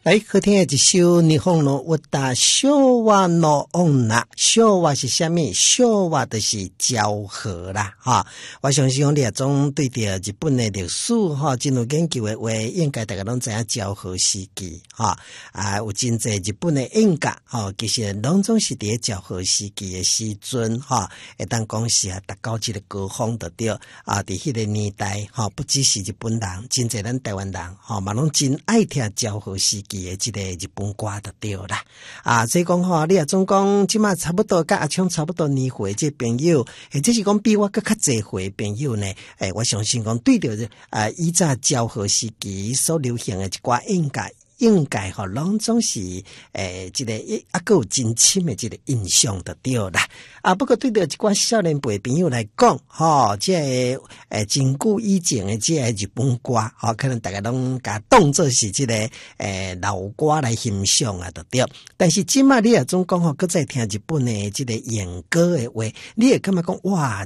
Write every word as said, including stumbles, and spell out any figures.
来，好听的一首日本の歌，昭和の女。昭和是啥物？昭和就是昭和啦，哈！我相信讲你啊，总对着日本的历史哈，真有研究的话，应该大家拢知影昭和时期哈。啊，有真济日本的演歌哈，其实拢总是伫昭和时期的时阵哈，会当讲是啊，达到这个高峰的对啊，伫迄个年代哈，不只是日本人，真济咱台湾人哈，嘛拢真爱听昭和时期的这个日本歌就对啦，啊，所以讲吼，你也总讲即马差不多甲阿昌差不多年岁这朋友，或者是讲比我更较济岁朋友呢，诶，我相信讲对着啊，以前昭和时期所流行的一寡应该。应该吼，拢总是诶，这个一啊个有真深的这个印象就对啦。啊，不过对着一寡少年辈朋友来讲，吼，这个诶真久以前的这个日本歌，吼，可能大家拢甲当作是这个诶老歌来欣赏啊，就对。但是即马你也总讲吼，搁再听日本的这个演歌的话，你也感觉讲哇，